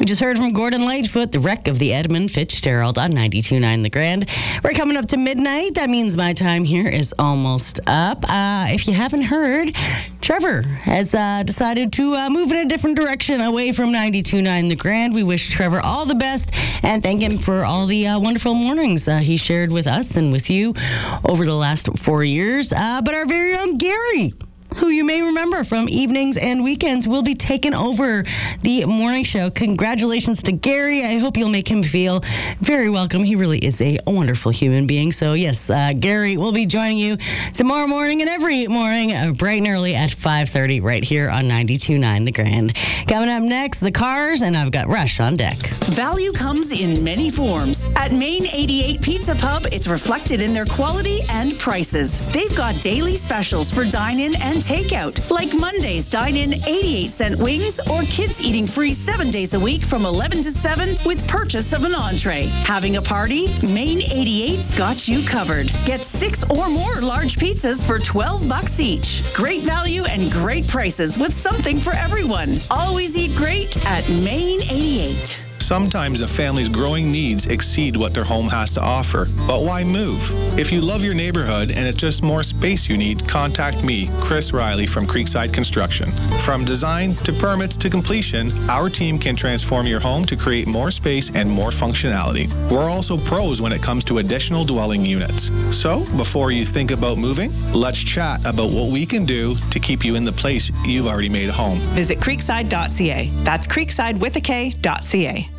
We just heard from Gordon Lightfoot, The Wreck of the Edmund Fitzgerald on 92.9 The Grand. We're coming up to midnight. That means my time here is almost up. If you haven't heard, Trevor has decided to move in a different direction away from 92.9 The Grand. We wish Trevor all the best and thank him for all the wonderful mornings he shared with us and with you over the last 4 years. But our very own Gary, who you may remember from evenings and weekends, will be taking over the morning show. Congratulations to Gary. I hope you'll make him feel very welcome. He really is a wonderful human being. So yes, Gary will be joining you tomorrow morning and every morning bright and early at 5:30 right here on 92.9 The Grand. Coming up next, the Cars, and I've got Rush on deck. Value comes in many forms. At Main 88 Pizza Pub, it's reflected in their quality and prices. They've got daily specials for dine-in and takeout, like Monday's dine-in 88-cent wings or kids eating free 7 days a week from 11 to 7 with purchase of an entree. Having a party? Main 88's got you covered. Get 6 or more large pizzas for $12 each. Great value and great prices with something for everyone. Always eat great at Main 88. Sometimes a family's growing needs exceed what their home has to offer. But why move? If you love your neighborhood and it's just more space you need, contact me, Chris Riley from Creekside Construction. From design to permits to completion, our team can transform your home to create more space and more functionality. We're also pros when it comes to additional dwelling units. So, before you think about moving, let's chat about what we can do to keep you in the place you've already made a home. Visit creekside.ca. That's creekside with a K.ca.